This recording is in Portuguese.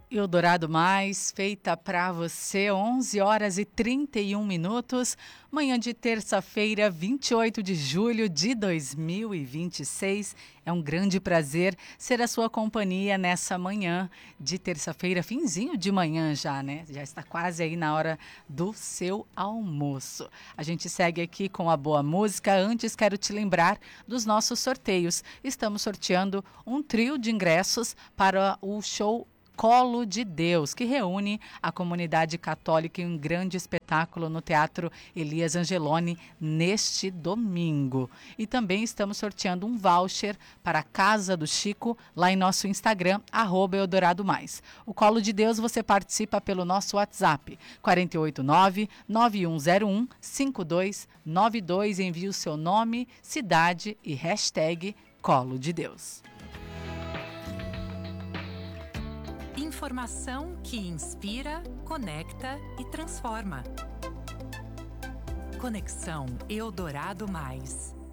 Eldorado Mais, feita para você, 11 horas e 31 minutos, manhã de terça-feira, 28 de julho de 2026. É um grande prazer ser a sua companhia nessa manhã de terça-feira, finzinho de manhã já, né? Já está quase aí na hora do seu almoço. A gente segue aqui com a boa música. Antes, quero te lembrar dos nossos sorteios. Estamos sorteando um trio de ingressos para o show Colo de Deus, que reúne a comunidade católica em um grande espetáculo no Teatro Elias Angeloni neste domingo. E também estamos sorteando um voucher para a Casa do Chico, lá em nosso Instagram, @EldoradoMais. O Colo de Deus você participa pelo nosso WhatsApp, 489-9101-5292. Envie o seu nome, cidade e hashtag Colo de Deus. Informação que inspira, conecta e transforma. Conexão Eldorado Mais.